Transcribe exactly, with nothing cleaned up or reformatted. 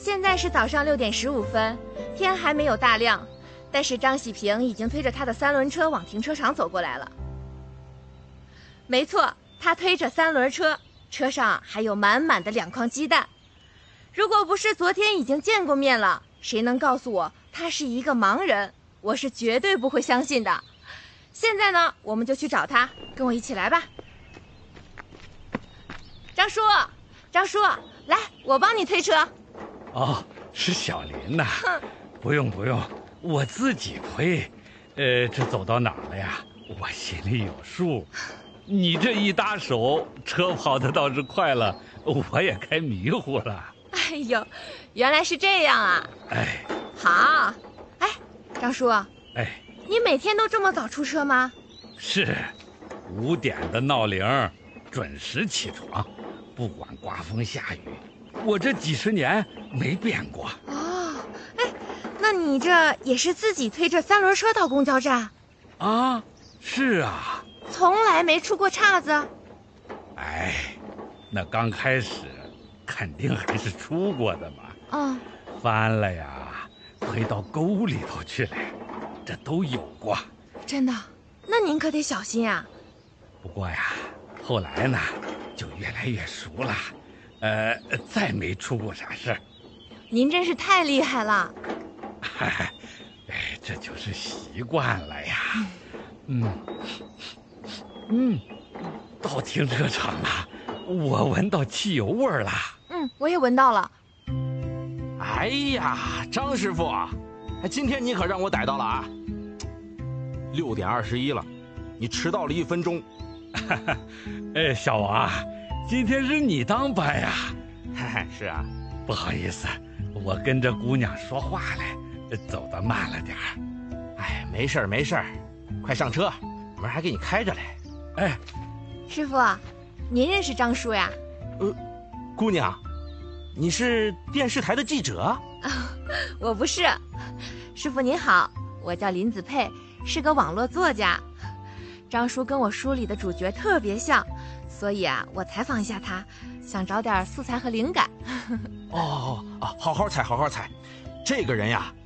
现在是早上六点十五分，天还没有大亮，但是张喜平已经推着他的三轮车往停车场走过来了。没错，他推着三轮车，车上还有满满的两筐鸡蛋。如果不是昨天已经见过面了，谁能告诉我他是一个盲人？我是绝对不会相信的。现在呢，我们就去找他，跟我一起来吧。张叔，张叔，来，我帮你推车。 哦，是小林呐。不用不用，我自己推。呃，这走到哪儿了呀？我心里有数。你这一搭手，车跑得倒是快了，我也开迷糊了。 哎呦，原来是这样啊！ 哎， 好。哎，张叔， 哎， 你每天都这么早出车吗？ 是，五点的闹铃，准时起床，不管刮风下雨，我这几十年没变过。 哦，哎，那你这也是自己推着三轮车到公交站？ 啊，是啊， 从来没出过岔子。 哎，那刚开始肯定还是出过的嘛。 嗯， 翻了呀，推到沟里头去了，这都有过。 真的？那您可得小心啊。 不过呀，后来呢，就越来越熟了，呃，再没出过啥事儿。 您真是太厉害了。 哎，这就是习惯了呀。嗯嗯，到停车场了，我闻到汽油味儿了。 嗯，我也闻到了。 哎呀，张师傅，今天你可让我逮到了啊！六点二十一了，你迟到了一分钟。 哎，小王，今天是你当班呀？ 是啊， 不好意思，我跟着姑娘说话来，走得慢了点儿。 哎，没事儿没事儿，快上车，门还给你开着嘞。 哎， 师傅，您认识张叔呀？ 呃，姑娘，你是电视台的记者？ 啊，我不是。师傅您好，我叫林子佩，是个网络作家。张叔跟我书里的主角特别像，所以啊，我采访一下他，想找点素材和灵感。 哦哦，好好采，好好采。这个人呀，